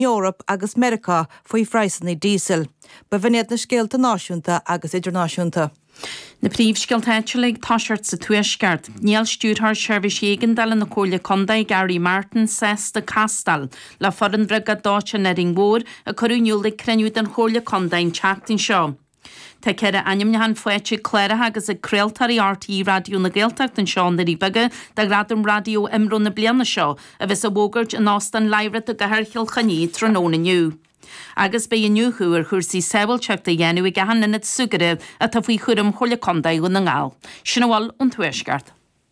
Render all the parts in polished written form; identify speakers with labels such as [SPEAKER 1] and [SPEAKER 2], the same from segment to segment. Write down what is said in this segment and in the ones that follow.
[SPEAKER 1] Eorop agus Merica faoi phreisanna diesel, ba bhíad na scéalta náisiúnta agus idirnáisiúnta.
[SPEAKER 2] Na príomhscealtaitsealaigh táisiart sa tuaisceart. Níl stúrthar seirbhís éigean dala na cóla condaigh Gary Martin Sesta Castal le foran brigad dáte na ringmór a choúniúlaigh creniúd an cóla condaigh teachtain seo. Tá ceire anim nehan foiite cléirethe agus a creaaltarí RTí radio na Gaeltacht an seán na ríbege de gradam radio imrún na bliana seo a bheits a bógart an ástan leibret a gaherchiil chaní tróna nniu. Agus be nniuúir chuirsí sebal-teach a dhéanú i gahan na sugare a tá faoi chuirim chola condaigh na ngáil. Sin bháil an tuaisceart.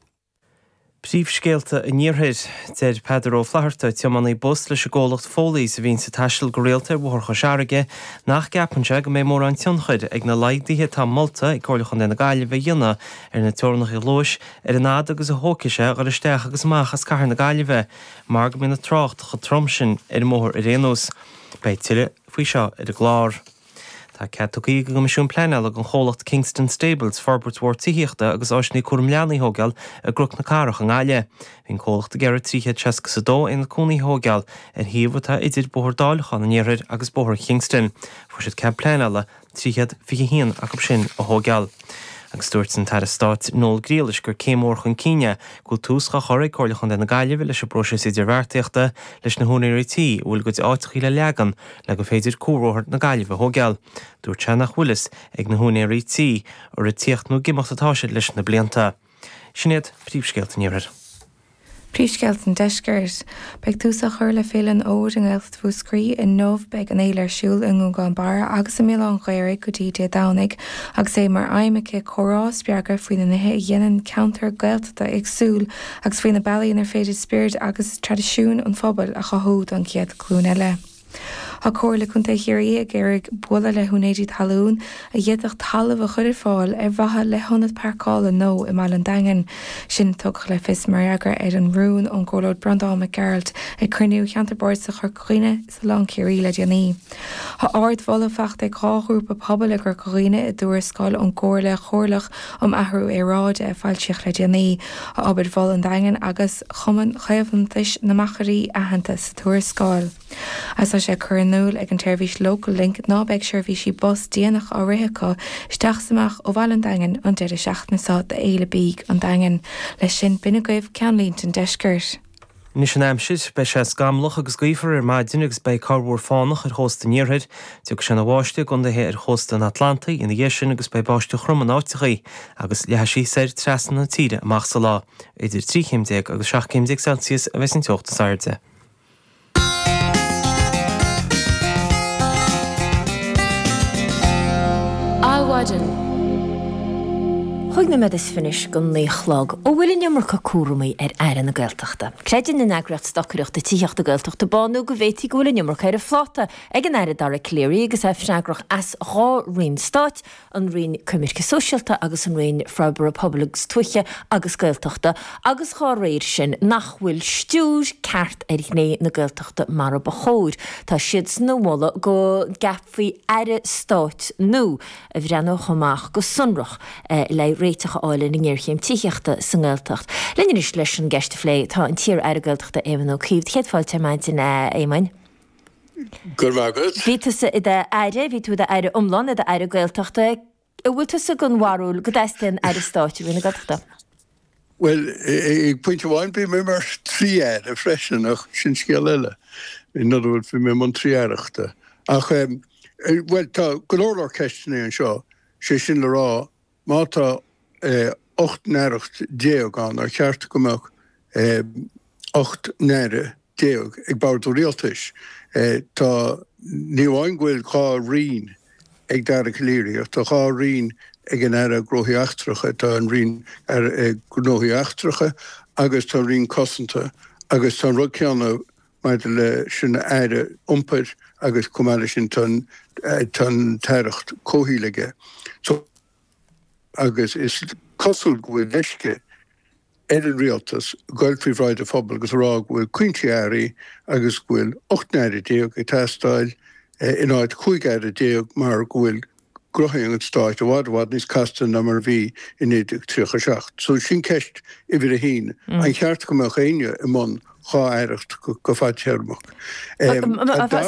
[SPEAKER 3] Príomhscéalta a níorthaid deir Peadar Ó Flaharta teammanna bus leis a ggólacht fólaí sa bhíonn sa taisteal go réalta bhthcha seaige nach gapanse go mé mór an tionchuid ag na laigdíthe tá molta ag cóirlachan na gaiile bheith dhéanana ar na teornach i lóis ar an nád agus a hóciise ar isteach agus machchas cahar na gaiile bheith mar go mé na trácht chu tromsin ar mór i réanús. Bei tuile faoi seo ar a glár. Tá cetuí go misisiún pleine le an cholacht Kingston Stables Forbertsworth tííochta agus áisnaí cuam leanaí hógeal a gruch na carach an gáile. Bhín cólacht a geir tríthe teasca sa dó ina cúnaí hógeal ar híomhtá idir bóthdáilchan an níorad agus bóthir Kingston. Fuair siad ce pleine le tríchead fi híon a go sin a hógeal. Agus dúirt san tar stát nóil gríalis gur céimór chun cíine go túscha choraigh cóirlachan na gaiileh leis a brose idir bhartaíochta leis na húnairtí bhfuil go áitií le legan le go féidir córóthart na gaiileh hógeal. Dúirt se nach chuilis ag na húnairtí ar a tíochtnú gimachtatáise leis na blianta. Sinnéad príomhscéalta níorir.
[SPEAKER 4] Príomhscealt an deisgeirt, beag tús a chur le félan óir an ghilcht bhú scrí in nómh beag an éile siúil in gúán bar agus a mé an ghéir go dtí de dánig agus é mar aimimecha chorás beaga faoine nathe dhéanaan counter gailta agsúil agus faoine bailíon ar féidir spirit agus tradiisiún an phobal a chathúd an ciad clún eile. Tá cóirla chunta chéirí a ggéirigh bula le húnéidí talún a dhéadach talamh a chuidir fáil ar bhatha le 100 páircála nó i maill an daingean sin tugach le fis margar ar an rún ón gcólód Brandán McGarrett ag cruniú cheantabáir sa churcíine sa lán chéirí le déanaí. Tá ard bhla fecht ag cáhrúpa pobal gur choíine i dúir sáil an cóirla chóirlach athhrú é ráide a fáilteach le déanaí a obair bhil an daingean agus chuman chaamhantais na macharí ahananta sa túir sáil. As sé chur núil ag an téirvís local link ná beag seirbhísí bus déanach á rétheá isteach samach ó bhil an daingean an deidir seachnaá de éile bíg an daingean leis sin bina goibh ceanlínt an deisgeirt.
[SPEAKER 3] Ní sin aimsid be sé scamlach agus gaoifar ar maid dunagus bei carhór fánach ar hósta níorthaid, tu go sin bháiste gundathe ar hósta an Atlanta ina dhé sin agus bei báiste chrum an áitichaí agus leheisí séir tresan na tíre amach sa lá, idir 3 agus 7 Celsius a bheits an teochta sairde.
[SPEAKER 5] Áhaidan. Chuig na med is finis gon léchlog ó bhfuil nemarcha cuairmaí ar airan na Gaeltachta. Creidir na nagracht stocaíochta tíochta Gaeltachta banú go bhétí go bhfuil nemarcha ar a fláta ag an aire dar a cléirí agus efhneagrach as rá rion stáit an rion cumircha sosialta agus an rion Freiburg Publics tuiche agus Gaeltachta agus chá réir sin nach bhfuil stúr ceart ar né na Gaeltachta mar a bachóir. Tá siad snómála go gapfaí aire stáit nó a bhreanú chomach go sunrach le réitecha áile na ggéirchéim tíochta san Gaeltacht. Linn is leis an gceiste phlé tá an tír aire Gaeltachta éman ó cíomh chéadfáilte maidin éimein.
[SPEAKER 6] Gur bhagad.
[SPEAKER 5] Vítusa i de aire, ví tú de aire umlan i de aire Gaeltachta, bhfuiltusa gon warúil go deistin aire stáit na Gaeltachta?
[SPEAKER 6] Well, ag pointe bháin bí mé mar tríad a freisin ach sin scéal eile. In other words, bí mé man tríadachta. Ach, well, tá golóir ceistena an seo, sé sin le rá, má tá 8 náireacht déag an ar cheart gomach 8 náire déag ag bardú rialtais. Tá níomháin ghfuil cá rion ag dar a cléirí, tá cá rion ag an aire gróthaí achtracha, tá an rion ar gróthaí achtracha, agus tá rion cosanta, agus tá rud ceanna maidide le sin aire umpar agus cumáile sin tan taireacht cóhíige. So agus is cosúil go bhfuil leisce ar an rialtas Gaeltaí Bhráide Phobal agus rá bhfuil cuinte airí agus bhfuil 8 náire déag i teastáil in áid 5 déag mar bhfuil groing an stáit bhd níos castan na mar bhí in 1936. So sin ceist I bhí a hín an cheart go chéine I món chá éirecht go fáid tearmach.